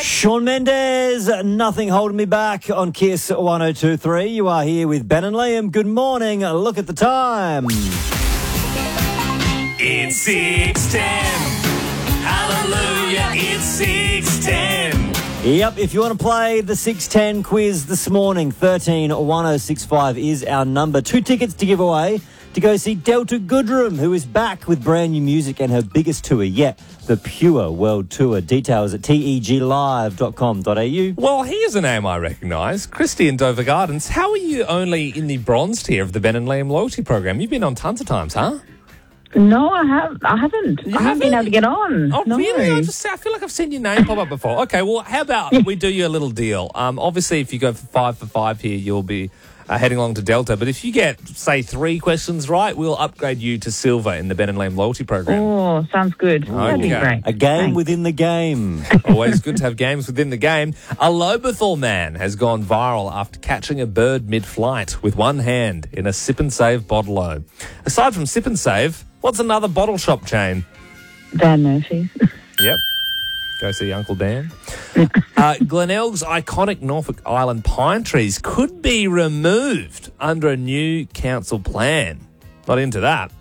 Shawn Mendes, Nothing Holding Me Back on Kiss 102.3. You are here with Ben and Liam. Good morning. Look at the time. It's 6:10. Hallelujah, it's 6:10. Yep, if you want to play the 610 quiz this morning, 131065 is our number. 2 tickets to give away to go see Delta Goodrem, who is back with brand new music and her biggest tour yet, the Pure World Tour. Details at teglive.com.au. Well, here's a name I recognise. Christy in Dover Gardens. How are you only in the bronze tier of the Ben and Liam loyalty program? You've been on tons of times, huh? No, I haven't. I haven't been able to get on. Oh, no. really? I feel like I've seen your name pop up before. Okay, well, how about we do you a little deal? Obviously, if you go for 5 here, you'll be heading along to Delta. But if you get, say, 3 questions right, we'll upgrade you to silver in the Ben and Liam loyalty program. Oh, sounds good. That'd be great. A game Thanks. within the game. Always good to have games within the game. A Lobethal man has gone viral after catching a bird mid-flight with one hand in a Sip and Save bottle-o. Aside from Sip and Save, what's another bottle shop chain? Dan Murphy's. Yep. Go see Uncle Dan. Glenelg's iconic Norfolk Island pine trees could be removed under a new council plan. Not into that.